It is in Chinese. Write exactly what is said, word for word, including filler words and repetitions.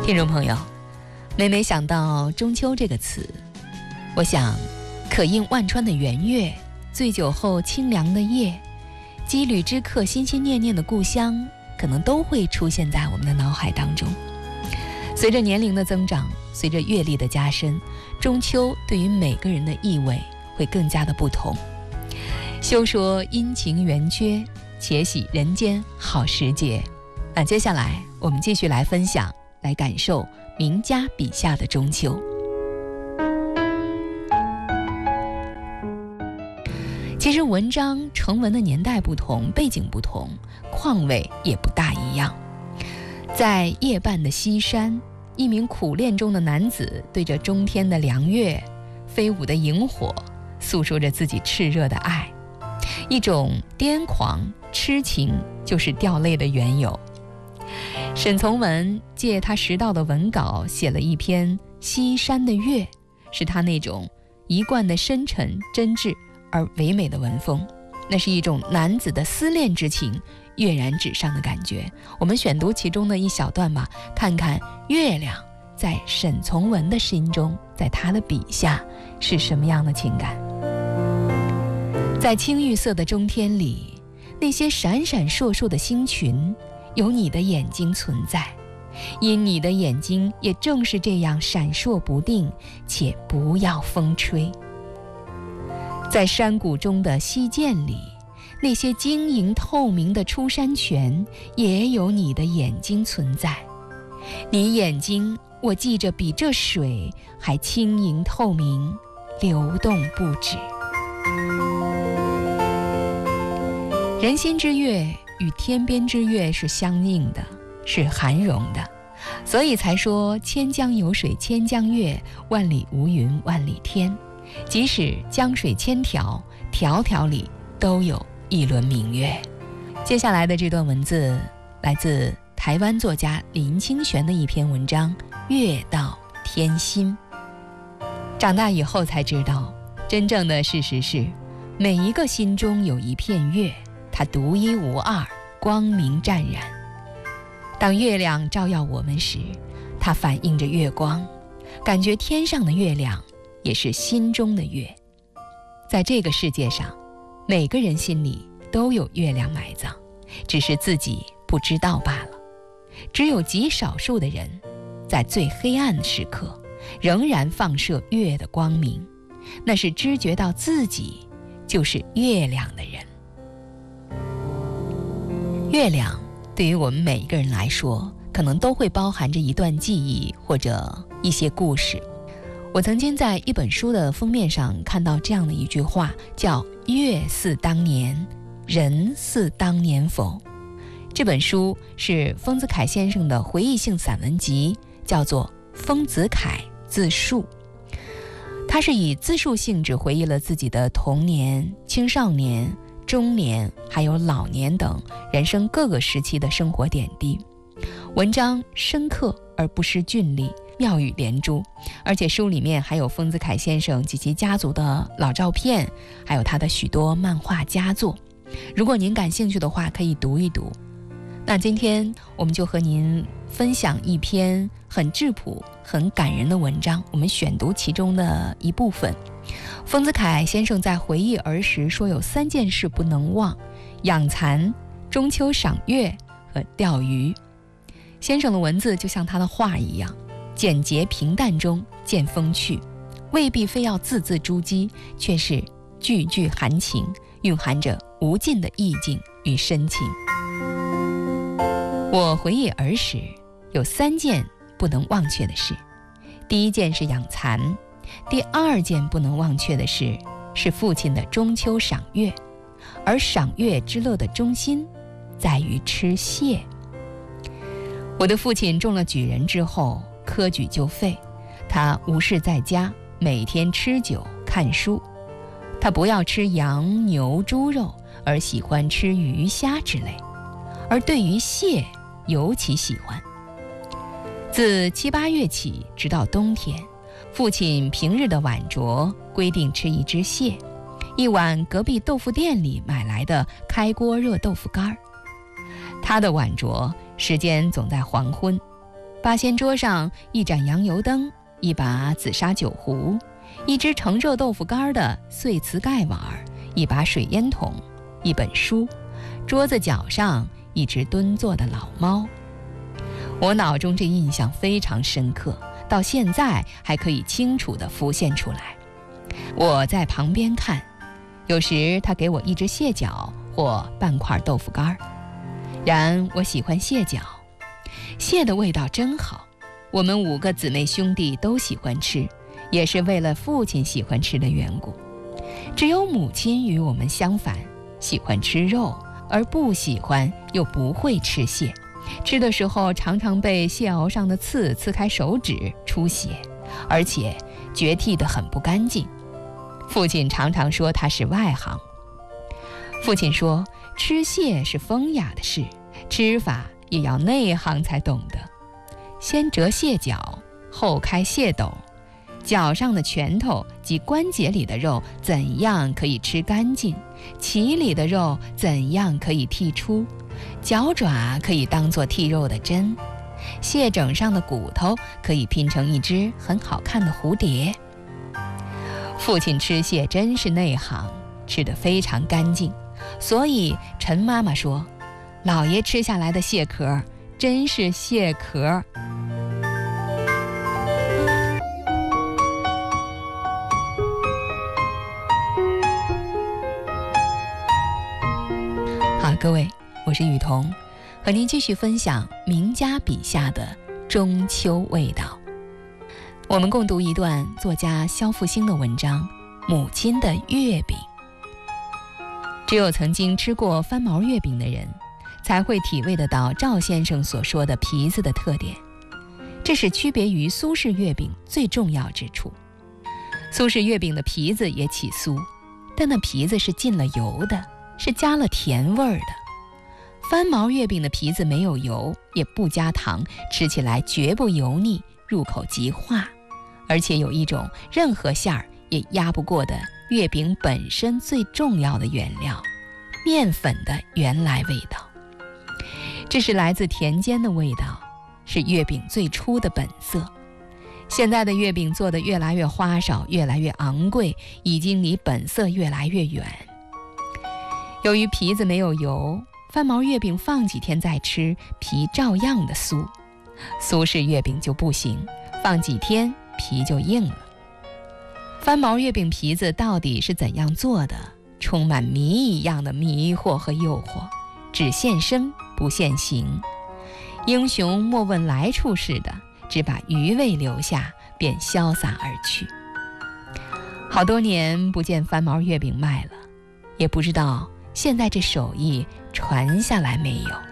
听众朋友，每每想到中秋这个词，我想可映万川的圆月，醉酒后清凉的夜，羁旅之客心心念念的故乡，可能都会出现在我们的脑海当中。随着年龄的增长，随着阅历的加深，中秋对于每个人的意味会更加的不同。休说阴晴圆缺，且喜人间好时节。那接下来我们继续来分享，来感受名家笔下的中秋。其实文章成文的年代不同，背景不同，况味也不大一样。在夜半的西山，一名苦恋中的男子对着中天的凉月，飞舞的萤火，诉说着自己炽热的爱。一种癫狂痴情，就是掉泪的缘由。沈从文借他识到的文稿写了一篇《西山的月》，是他那种一贯的深沉真挚而唯美的文风，那是一种男子的思恋之情跃然纸上的感觉。我们选读其中的一小段吧，看看月亮在沈从文的心中，在他的笔下是什么样的情感。在青玉色的中天里，那些闪闪烁烁的星群有你的眼睛存在，因你的眼睛也正是这样闪烁不定，且不要风吹。在山谷中的溪涧里，那些晶莹透明的出山泉也有你的眼睛存在，你眼睛我记着比这水还轻盈透明，流动不止。人心之月与天边之月是相应的，是含容的，所以才说千江有水千江月，万里无云万里天。即使江水千条，条条里都有一轮明月。接下来的这段文字来自台湾作家林清玄的一篇文章《月到天心》。长大以后才知道，真正的事实是，每一个心中有一片月，它独一无二，光明湛然。当月亮照耀我们时，它反映着月光，感觉天上的月亮也是心中的月。在这个世界上，每个人心里都有月亮埋葬，只是自己不知道罢了。只有极少数的人，在最黑暗的时刻仍然放射月的光明，那是知觉到自己就是月亮的人。月亮对于我们每一个人来说，可能都会包含着一段记忆或者一些故事。我曾经在一本书的封面上看到这样的一句话，叫月似当年，人似当年否。这本书是丰子恺先生的回忆性散文集，叫做《丰子恺自述》。他是以自述性质回忆了自己的童年、青少年、中年还有老年等人生各个时期的生活点滴。文章深刻而不失俊丽，妙语连珠，而且书里面还有丰子恺先生及其家族的老照片，还有他的许多漫画佳作。如果您感兴趣的话，可以读一读。那今天我们就和您分享一篇很质朴很感人的文章，我们选读其中的一部分。丰子恺先生在回忆儿时说，有三件事不能忘：养蚕、中秋赏月和钓鱼。先生的文字就像他的画一样，简洁平淡中见风趣，未必非要字字珠玑，却是句句含情，蕴含着无尽的意境与深情。我回忆儿时有三件不能忘却的事，第一件是养蚕，第二件不能忘却的事是父亲的中秋赏月，而赏月之乐的中心在于吃蟹。我的父亲中了举人之后，科举就废，他无事在家，每天吃酒看书。他不要吃羊牛猪肉，而喜欢吃鱼虾之类，而对于蟹尤其喜欢。自七八月起直到冬天，父亲平日的晚酌规定吃一只蟹，一碗隔壁豆腐店里买来的开锅热豆腐干。他的晚酌时间总在黄昏， 八仙桌上一盏洋油灯，一把紫砂酒壶，一只盛热豆腐干的碎瓷盖碗，一把水烟筒，一本书，桌子角上一只蹲坐的老猫。我脑中这印象非常深刻，到现在还可以清楚地浮现出来。我在旁边看，有时他给我一只蟹脚或半块豆腐干，然我喜欢蟹脚，蟹的味道真好，我们五个姊妹兄弟都喜欢吃，也是为了父亲喜欢吃的缘故。只有母亲与我们相反，喜欢吃肉，而不喜欢又不会吃蟹，吃的时候常常被蟹螯上的刺刺开手指出血，而且绝剔得很不干净。父亲常常说他是外行。父亲说吃蟹是风雅的事，吃法也要内行才懂得。先折蟹脚，后开蟹斗，脚上的拳头及关节里的肉怎样可以吃干净，鳍里的肉怎样可以剔出，脚爪可以当作剔肉的针，蟹整上的骨头可以拼成一只很好看的蝴蝶。父亲吃蟹真是内行，吃得非常干净，所以陈妈妈说，老爷吃下来的蟹壳真是蟹壳。好，各位，我是雨桐，和您继续分享名家笔下的中秋味道。我们共读一段作家萧复兴的文章《母亲的月饼》。只有曾经吃过翻毛月饼的人，才会体味得到赵先生所说的皮子的特点，这是区别于苏式月饼最重要之处。苏式月饼的皮子也起酥，但那皮子是进了油的，是加了甜味儿的。翻毛月饼的皮子没有油，也不加糖，吃起来绝不油腻，入口即化，而且有一种任何馅儿也压不过的月饼本身最重要的原料——面粉的原来味道。这是来自田间的味道，是月饼最初的本色。现在的月饼做得越来越花哨，越来越昂贵，已经离本色越来越远。由于皮子没有油，翻毛月饼放几天再吃，皮照样的酥。苏式月饼就不行，放几天皮就硬了。翻毛月饼皮子到底是怎样做的？充满谜一样的迷惑和诱惑，只现身不现形。英雄莫问来处似的，只把余味留下，便潇洒而去。好多年不见翻毛月饼卖了，也不知道现在这手艺传下来没有。